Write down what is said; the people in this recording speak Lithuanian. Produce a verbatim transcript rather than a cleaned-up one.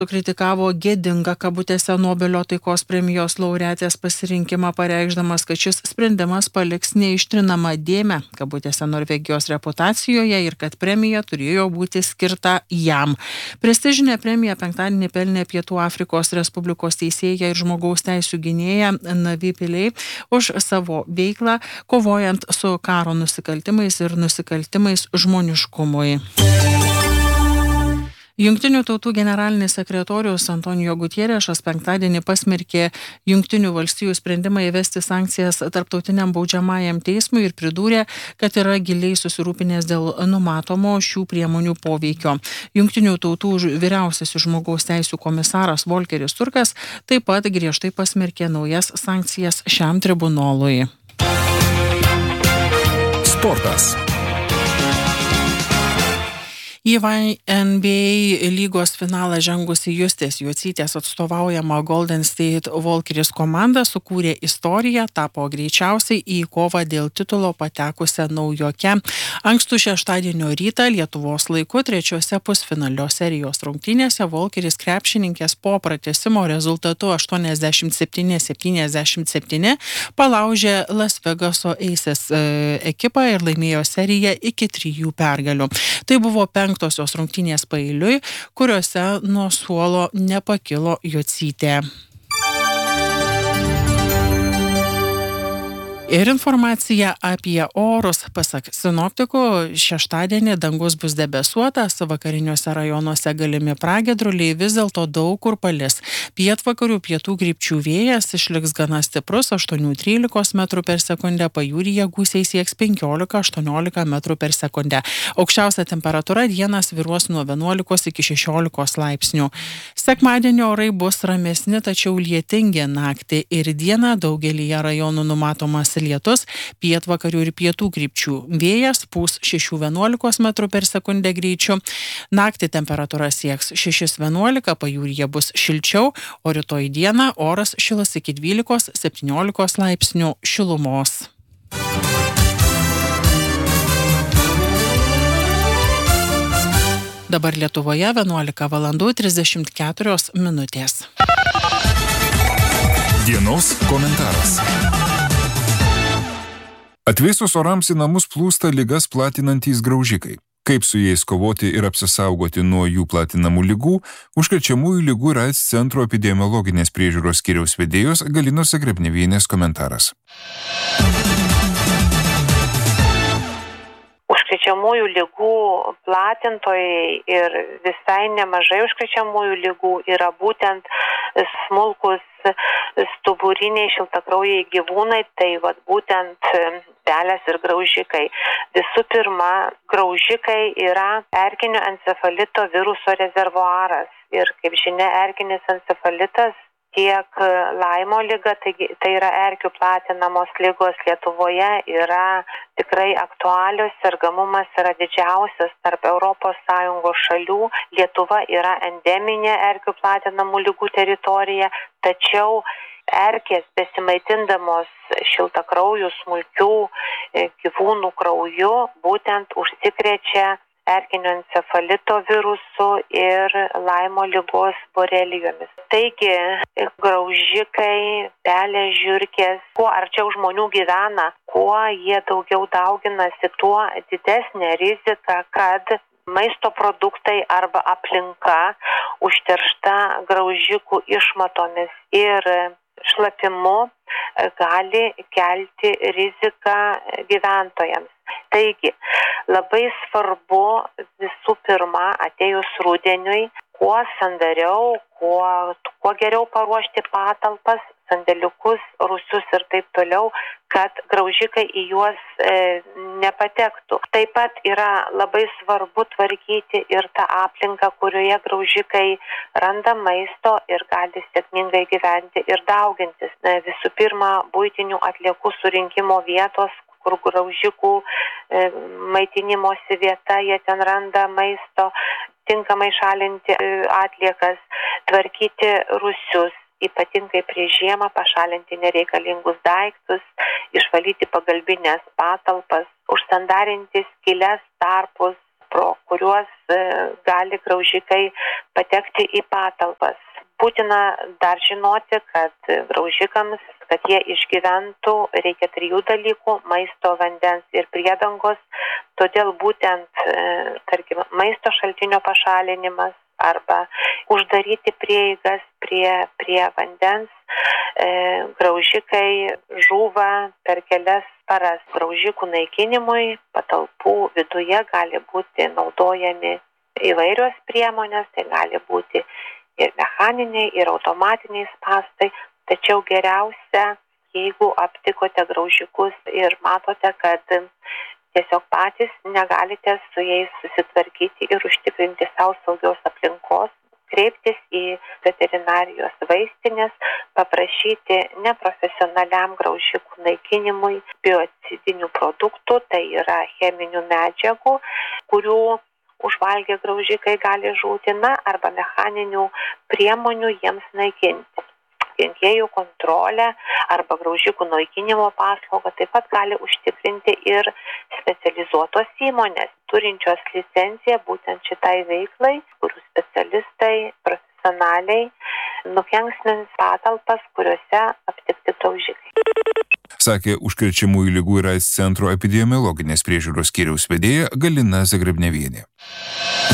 sukritikavo gėdingą kabutėse Nobelio taikos premijos laureatės pasirinkimą, pareikšdamas, kad šis sprendimas paliks neištrinamą dėmę kabutėse Norvegijos reputacijoje ir kad premija turėjo būti skirta jam. Prestižinė premija penktadienį pelnė Pietų Afrikos Respublikos teisėja ir žmogaus teisių gynėja Navi Pillay už savo veiklą, kovojant su karo nusikaltimais ir nusikaltimais žmoniškumui. Jungtinių tautų generalinis sekretorius Antonijo Gutierešas penktadienį pasmerkė Jungtinių valstijų sprendimą įvesti sankcijas tarptautiniam baudžiamajam teismui ir pridūrė, kad yra giliai susirūpinęs dėl numatomo šių priemonių poveikio. Jungtinių tautų vyriausiasis žmogaus teisių komisaras Volkeris Turkas taip pat griežtai pasmerkė naujas sankcijas šiam tribunolui. Sportas. Į N B A lygos finalą žengusi Justės Jocytės atstovaujama Golden State Walkeris komanda sukūrė istoriją, tapo greičiausiai į kovą dėl titulo patekusią naujokę. Ankstų šeštadienio rytą Lietuvos laiku trečiose pusfinalio serijos rungtynėse Walkeris krepšininkės po pratęsimo rezultatu aštuoniasdešimt septyni septyniasdešimt septyni palaužė Las Vegaso Aces ekipą ir laimėjo seriją iki trijų pergalių. Tai buvo penktosios rungtynės paeiliui, kuriuose nuo suolo nepakilo Jocytė. Ir informacija apie orus. Pasak sinoptikų, šeštadienį dangus bus debesuotas, vakariniuose rajonuose galimi pragiedruliai, vis dėlto daug kur palis. Pietvakarių pietų krypčių vėjas išliks gana stiprus aštuoni trylika metrų per sekundę, pajūryje gūsiai sieks penkiolika aštuoniolika metrų per sekundę. Aukščiausia temperatūra dieną svyruos nuo vienuolikos iki šešiolikos laipsnių. Sekmadienio orai bus ramesni, tačiau lietingi naktį ir dieną daugelyje rajonų numatomas lietus, pietvakarių ir pietų krypčių. Vėjas pūs šeši vienuolika metrų per sekundę greičiu. Naktį temperatūra sieks šeši vienuolika, pajūryje bus šilčiau, o rytoj dieną oras šilas iki dvylikos septyniolikos laipsnių šilumos. Dabar Lietuvoje vienuolika valandų trisdešimt keturios minutės. Dienos komentaras. Atvėsus orams į namus plūsta ligas platinantys graužikai. Kaip su jais kovoti ir apsisaugoti nuo jų platinamų ligų, užkrečiamųjų ligų ir AIDS centro epidemiologinės priežiūros skyriaus vedėjos Galinos Zagrebnevienės komentaras. Užkrečiamųjų ligų platintojai ir visai nemažai užkrečiamųjų ligų yra būtent smulkus stuburiniai šiltakraujai gyvūnai, tai vat būtent pelės ir graužikai. Visų pirma, graužikai yra erkinio encefalito viruso rezervuaras ir, kaip žinia, erkinis encefalitas tiek Laimo liga, tai, tai yra erkių platinamos ligos Lietuvoje, yra tikrai aktualios, sergamumas yra didžiausias tarp Europos Sąjungos šalių. Lietuva yra endeminė erkių platinamų ligų teritorija, tačiau erkės besimaitindamos šiltakraujų smulkių gyvūnų krauju būtent užsikrečia erkinio encefalito virusu ir Laimo ligos borelijomis. Taigi, graužikai, pelės, žiurkės, kuo arčiau žmonių gyvena, kuo jie daugiau dauginasi, tuo didesnė rizika, kad maisto produktai arba aplinka užteršta graužikų išmatomis ir šlapimu gali kelti riziką gyventojams. Taigi, labai svarbu visų pirma, atėjus rudeniui, kuo sandariau, kuo, kuo geriau paruošti patalpas, sandėliukus, rūsius ir taip toliau, kad graužikai į juos e, nepatektų. Taip pat yra labai svarbu tvarkyti ir tą aplinką, kurioje graužikai randa maisto ir gali sėkmingai gyventi ir daugintis. E, visų pirma, buitinių atliekų surinkimo vietos, kur graužikų e, maitinimosi vieta, jie ten randa maisto, tinkamai šalinti e, atliekas, tvarkyti rūsius, ypatingai prieš žiemą pašalinti nereikalingus daiktus, išvalyti pagalbinės patalpas, užsandarinti skyles tarpus, pro kuriuos gali graužikai patekti į patalpas. Būtina dar žinoti, kad graužikams, kad jie išgyventų, reikia trijų dalykų – maisto, vandens ir priedangos. Todėl būtent, tarkim, maisto šaltinio pašalinimas arba uždaryti prieigas prie, prie vandens. E, graužikai žūva per kelias paras. Graužikų naikinimui patalpų viduje gali būti naudojami įvairios priemonės, tai gali būti ir mechaniniai, ir automatiniai spąstai, tačiau geriausia, jeigu aptikote graužikus ir matote, kad tiesiog patys negalite su jais susitvarkyti ir užtikrinti savo saugios aplinkos, kreiptis į veterinarijos vaistinės, paprašyti neprofesionaliam graužikų naikinimui biocidinių produktų, tai yra cheminių medžiagų, kurių užvalgę graužikai gali žūti, na, arba mechaninių priemonių jiems naikinti. Kenkėjų kontrolę arba graužikų naikinimo paslaugą taip pat gali užtikrinti ir specializuotos įmonės, turinčios licenciją būtent šitai veiklai, kurių specialistai profesionaliai nukenksmins patalpas, kuriuose aptikti graužikai. Sakė Užkrečiamųjų ligų ir AIDS centro epidemiologinės priežiūros skyriaus vedėja Galina Zagrebnevienė.